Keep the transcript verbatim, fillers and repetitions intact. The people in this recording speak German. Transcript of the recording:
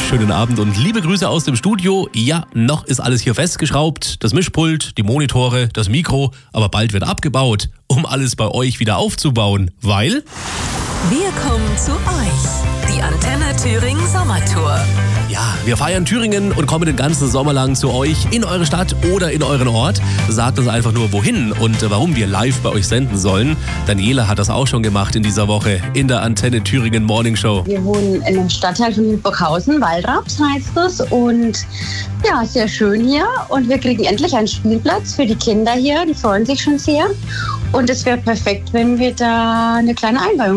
schönen Abend und liebe Grüße aus dem Studio. Ja, noch ist alles hier festgeschraubt. Das Mischpult, die Monitore, das Mikro. Aber bald wird abgebaut, um alles bei euch wieder aufzubauen. Weil... Wir kommen zu euch. Die Antenne Thüringen Sommertour. Ja, wir feiern Thüringen und kommen den ganzen Sommer lang zu euch in eure Stadt oder in euren Ort. Sagt uns einfach nur wohin und warum wir live bei euch senden sollen. Daniela hat das auch schon gemacht in dieser Woche in der Antenne Thüringen Morning Show. Wir wohnen in einem Stadtteil von Hildburghausen, Waldraps heißt es. Und ja, sehr schön hier. Und wir kriegen endlich einen Spielplatz für die Kinder hier. Die freuen sich schon sehr. Und es wäre perfekt, wenn wir da eine kleine Einweihung